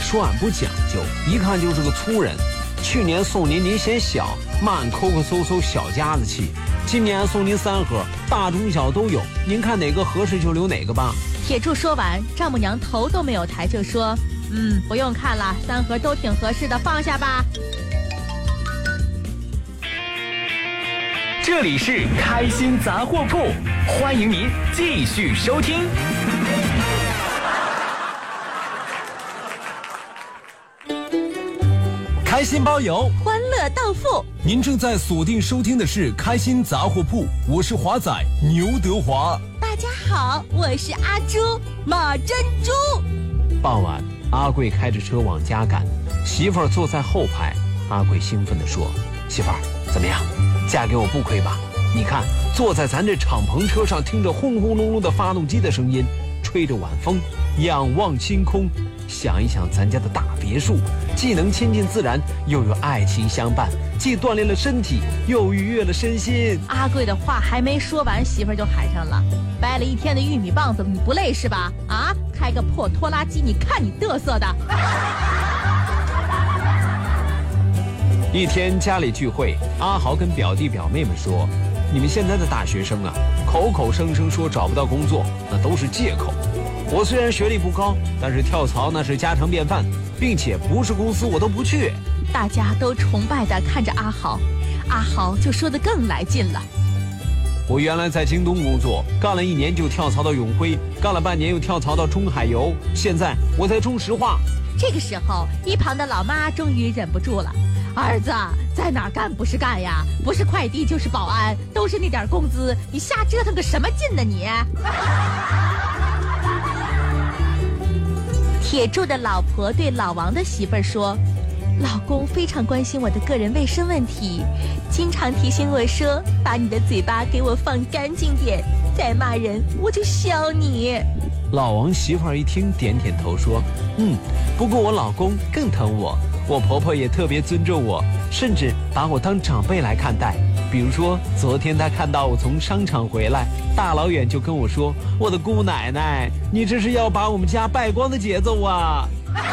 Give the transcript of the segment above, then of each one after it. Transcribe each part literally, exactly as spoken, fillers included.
说俺不讲究，一看就是个粗人。去年送您您嫌小，慢抠抠搜搜小家子气。今年送您三盒，大中小都有，您看哪个合适就留哪个吧。 铁柱说完，丈母娘头都没有抬就说：“嗯，不用看了，三盒都挺合适的，放下吧。” 这里是开心杂货铺，欢迎您继续收听。 开心包邮， 欢乐到付。 您正在锁定收听的是开心杂货铺，我是华仔牛德华。 大家好，我是阿朱马珍珠。 傍晚，阿贵开着车往家赶，媳妇儿坐在后排。阿贵兴奋地说：“媳妇儿，怎么样？嫁给我不亏吧？你看，坐在咱这敞篷车上，听着轰轰隆隆的发动机的声音，吹着晚风，仰望星空，想一想咱家的大别墅，既能亲近自然，又有爱情相伴，既锻炼了身体，又愉悦了身心。” 阿贵的话还没说完，媳妇儿就喊上了：“掰了一天的玉米棒子，你不累是吧？啊，开个破拖拉机，你看你嘚瑟的。” 一天家里聚会，阿豪跟表弟表妹们说：“你们现在的大学生啊，口口声声说找不到工作，那都是借口。我虽然学历不高，但是跳槽那是家常便饭，并且不是公司我都不去。” 大家都崇拜地看着阿豪，阿豪就说得更来劲了：“ 我原来在京东工作，干了一年就跳槽到永辉，干了半年又跳槽到中海油，现在我在中石化。” 这个时候，一旁的老妈终于忍不住了：“儿子，在哪儿干不是干呀？不是快递就是保安，都是那点工资，你瞎折腾个什么劲呢你？”铁柱的老婆对老王的媳妇儿说：“老公非常关心我的个人卫生问题，经常提醒我说，把你的嘴巴给我放干净点，再骂人我就削你。” 老王媳妇儿一听，点点头说：“嗯，不过我老公更疼我，我婆婆也特别尊重我，甚至把我当长辈来看待。比如说，昨天她看到我从商场回来，大老远就跟我说：‘我的姑奶奶，你这是要把我们家败光的节奏啊！’”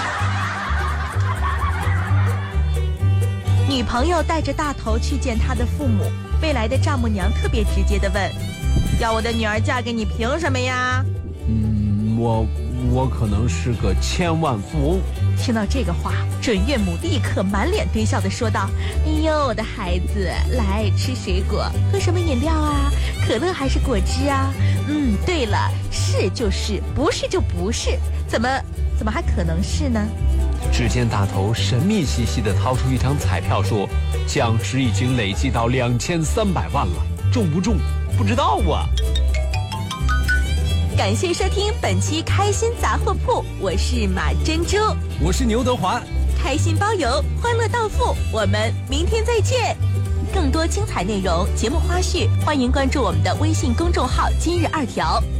女朋友带着大头去见她的父母，未来的丈母娘特别直接地问：“要我的女儿嫁给你，凭什么呀？” 嗯，我我可能是个千万富翁。 听到这个话，准岳母立刻满脸堆笑地说道：“哎呦，我的孩子，来吃水果，喝什么饮料啊？可乐还是果汁啊？嗯，对了，是就是，不是就不是，怎么怎么还可能是呢？” 只见大头神秘兮兮地掏出一张彩票，说：“奖池已经累计到两千三百万了，中不中不知道啊。” 感谢收听本期开心杂货铺，我是马珍珠， 我是牛德华。 开心包邮，欢乐到付，我们明天再见。更多精彩内容、节目花絮，欢迎关注我们的微信公众号今日二条。